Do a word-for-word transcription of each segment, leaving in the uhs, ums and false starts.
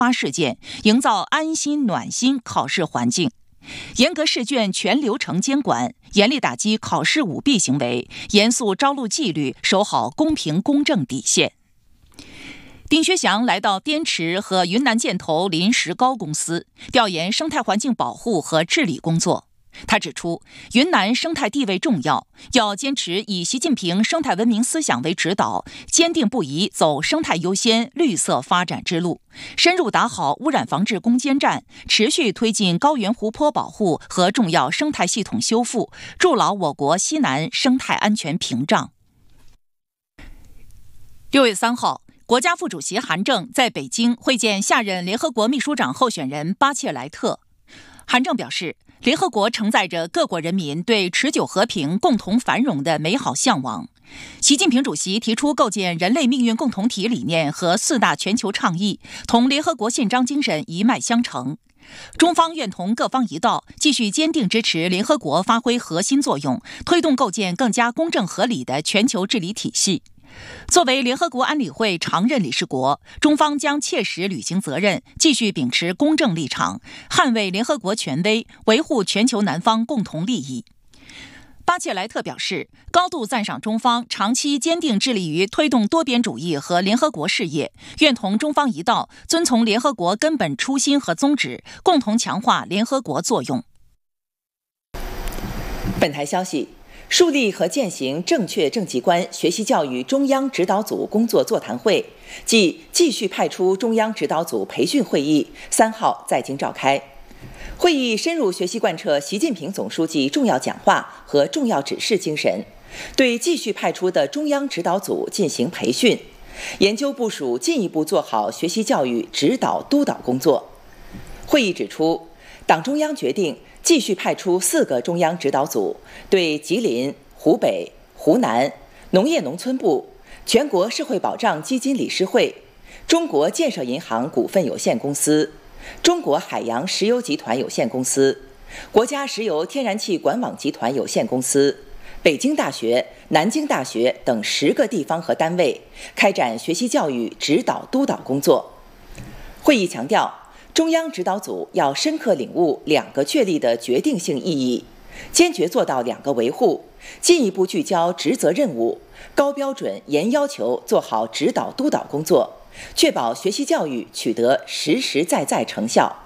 发事件，营造安心暖心考试环境。严格试卷全流程监管，严厉打击考试舞弊行为，严肃招录纪律，守好公平公正底线。丁薛祥来到滇池和云南建投临石膏公司，调研生态环境保护和治理工作。他指出，云南生态地位重要，要坚持以习近平生态文明思想为指导，坚定不移走生态优先、绿色发展之路，深入打好污染防治攻坚战，持续推进高原湖泊保护和重要生态系统修复，筑牢我国西南生态安全屏障。六月三号，国家副主席韩正在北京会见下任联合国秘书长候选人巴切莱特。韩正表示，联合国承载着各国人民对持久和平、共同繁荣的美好向往。习近平主席提出构建人类命运共同体理念和四大全球倡议，同联合国宪章精神一脉相承。中方愿同各方一道，继续坚定支持联合国发挥核心作用，推动构建更加公正合理的全球治理体系。作为联合国安理会常任理事国，中方将切实履行责任，继续秉持公正立场，捍卫联合国权威，维护全球南方共同利益。巴切莱特表示，高度赞赏中方长期坚定致力于推动多边主义和联合国事业，愿同中方一道，遵从联合国根本初心和宗旨，共同强化联合国作用。 本台消息，树立和践行正确政绩观学习教育中央指导组工作座谈会暨继续派出中央指导组培训会议三号在京召开。会议深入学习贯彻习近平总书记重要讲话和重要指示精神，对继续派出的中央指导组进行培训，研究部署进一步做好学习教育指导督导工作。会议指出，党中央决定继续派出四个中央指导组，对吉林、湖北、湖南农业农村部、全国社会保障基金理事会、中国建设银行股份有限公司、中国海洋石油集团有限公司、国家石油天然气管网集团有限公司、北京大学、南京大学等十个地方和单位开展学习教育指导督导工作。会议强调，中央指导组要深刻领悟两个确立的决定性意义，坚决做到两个维护，进一步聚焦职责任务，高标准严要求做好指导督导工作，确保学习教育取得实实在在成效。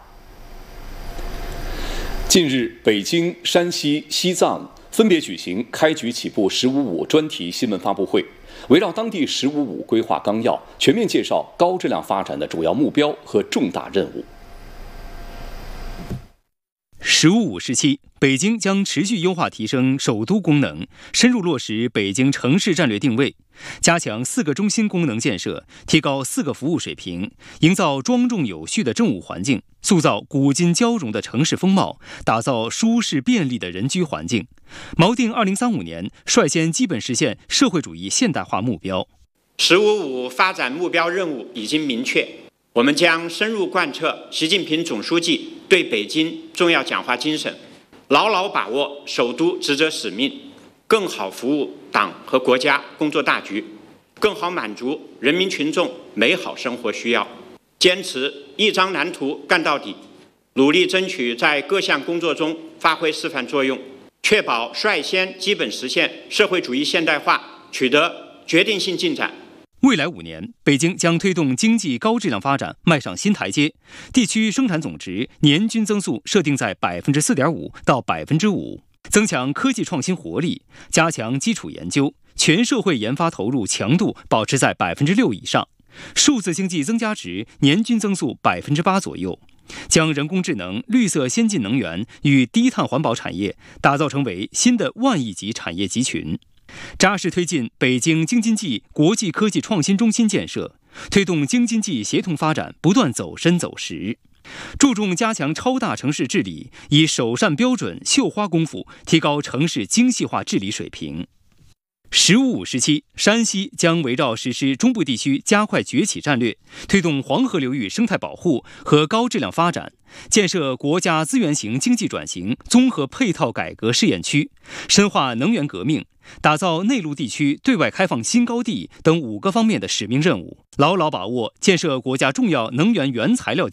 近日，北京、山西、西藏分别举行开局起步“十五五”专题新闻发布会，围绕当地“十五五”规划纲要，全面介绍高质量发展的主要目标和重大任务。 十五五时期，北京将持续优化提升首都功能，深入落实北京城市战略定位，加强四个中心功能建设，提高四个服务水平，营造庄重有序的政务环境，塑造古今交融的城市风貌，打造舒适便利的人居环境，锚定二零三五年率先基本实现社会主义现代化目标。 十五五发展目标任务已经明确，我们将深入贯彻习近平总书记对北京重要讲话精神，牢牢把握首都职责使命，更好服务党和国家工作大局，更好满足人民群众美好生活需要。坚持一张蓝图干到底，努力争取在各项工作中发挥示范作用，确保率先基本实现社会主义现代化取得决定性进展。 未来五年，北京将推动经济高质量发展迈上新台阶，地区生产总值年均增速设定在百分之四点五到百分之五，增强科技创新活力，加强基础研究，全社会研发投入强度保持在百分之六以上，数字经济增加值年均增速百分之八左右，将人工智能、绿色先进能源与低碳环保产业打造成为新的万亿级产业集群。扎实推进北京京津冀国际科技创新中心建设，推动京津冀协同发展不断走深走实，注重加强超大城市治理，以首善标准、绣花功夫提高城市精细化治理水平。十五五时期，山西将围绕实施中部地区加快崛起战略，推动黄河流域生态保护和高质量发展，建设国家资源型经济转型综合配套改革试验区，深化能源革命，打造内陆地区对外开放新高地等五个方面的使命任务，牢牢把握建设国家重要能源原材料